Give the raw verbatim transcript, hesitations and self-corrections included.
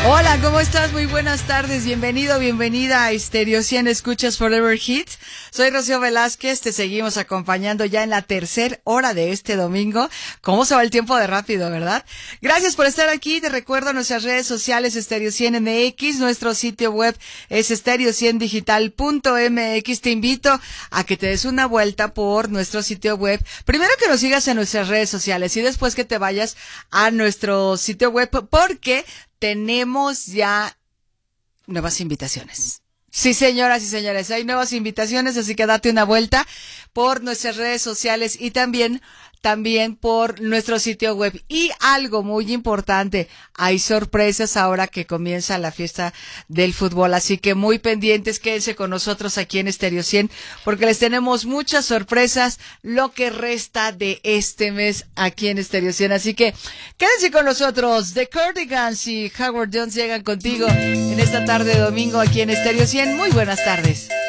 Hola, ¿cómo estás? Muy buenas tardes. Bienvenido, bienvenida a Stereo cien Escuchas Forever Hits. Soy Rocío Velázquez. Te seguimos acompañando ya en la tercera hora de este domingo. ¿Cómo se va el tiempo de rápido, verdad? Gracias por estar aquí. Te recuerdo nuestras redes sociales Stereo cien M X. Nuestro sitio web es stereo cien digital punto m x. Te invito a que te des una vuelta por nuestro sitio web. Primero que nos sigas en nuestras redes sociales y después que te vayas a nuestro sitio web porque tenemos ya nuevas invitaciones. Sí, señoras y señores, hay nuevas invitaciones, así que date una vuelta por nuestras redes sociales y también, también por nuestro sitio web. Y algo muy importante, hay sorpresas ahora que comienza la fiesta del fútbol, así que muy pendientes, quédense con nosotros aquí en Stereo cien, porque les tenemos muchas sorpresas lo que resta de este mes aquí en Stereo cien, así que quédense con nosotros. The Cardigans y Howard Jones llegan contigo en esta tarde de domingo aquí en Stereo cien. Muy buenas tardes.